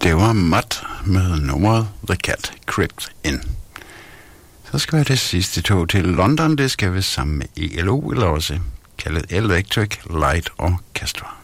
Det var Matt med nummeret The Cat Crept In. Så skal vi det sidste tog til London. Det skal vi sammen med ELO, eller også kaldet Electric Light Orchestra.